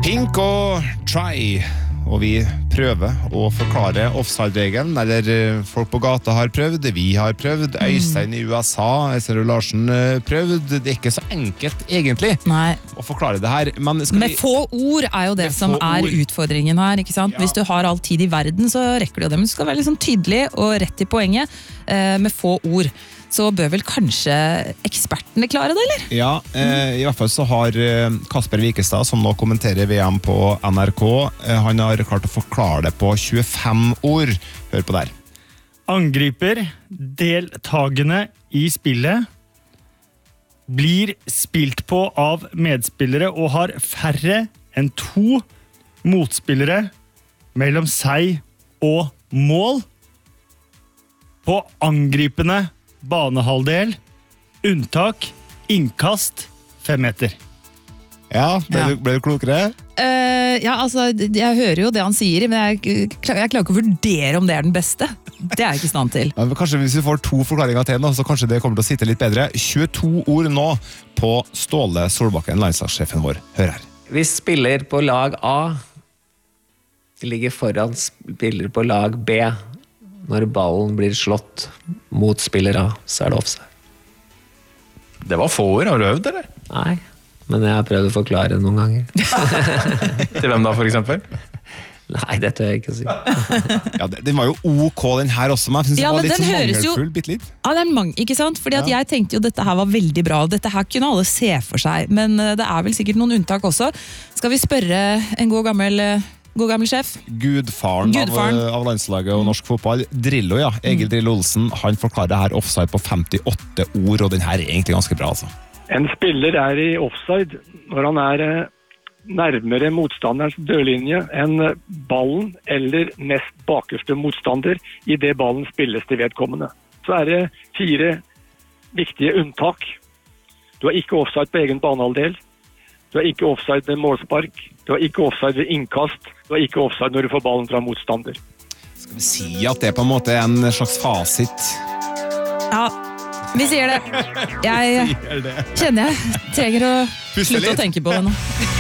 Pink og Try, og vi prøver å forklare offside-regelen, eller folk på gata har prøvd, vi har prøvd, Øystein i USA, Øystein Larsen prøvd, det ikke så enkelt egentlig å forklare det her. Men med få ord jo det som utfordringen her, ikke sant? Ja. Hvis du har all tid i verden, så rekker du det, men du skal være liksom tydelig og rett i poenget, med få ord. Så bør vel kanskje ekspertene klare det, eller? Ja, i hvert fall så har Kasper Wikestad, som nå kommenterer VM på NRK, han har klart å forklare det på 25 ord. Hør på der. Angriper, deltagende i spillet, blir spilt på av medspillere og har færre enn 2 motspillere mellom seg og mål. På angripende banehalvdel, unntak, innkast, 5 meter. Ja, ble du klokere? Ja, altså, jeg hører jo det han sier, men jeg klarer ikke å vurdere om det den beste. Det jeg ikke i stand til. Ja, kanskje hvis vi får 2 forklaringer til nå, så kanskje det kommer til å sitte litt bedre. 22 ord nå på Ståle Solbakken, landslagssjefen vår. Hør her. Hvis spiller på lag A ligger foran spiller på lag B, når ballen blir slått mot spiller A, så det offside. Det var få ord, har du øvd, eller? Nei, men jeg har prøvd å forklare noen ganger. Til hvem da, for eksempel? Nei, det tør jeg ikke å si. Ja, den var jo OK den her også, men jeg synes den var litt mangelfull, bitte litt. Ja, det ikke sant? Fordi at jeg tenkte jo dette her var veldig bra, og dette her kunne alle se for seg, men det vel sikkert noen unntak også. Skal vi spørre en god gammel sjef? Gudfaren. Av landslaget og norsk fotball. Drillo, ja. Egil Drillo Olsen, han forklarer her offside på 58 ord, og den her egentlig ganske bra, altså. En spiller i offside når han nærmere motstanderens dørlinje enn ballen eller nest bakerste motstander i det ballen spilles til vedkommende. Så det 4 viktige unntak. Du har ikke offside på egen banehalvdel. Du har ikke offside ved målspark. Du har ikke offside ved innkast. Du har ikke offside når du får ballen fra motstander. Skal vi si at det på en måte en slags fasit? Ja, vi sier det. Jeg kjenner jeg trenger å slutte å tenke på det nå.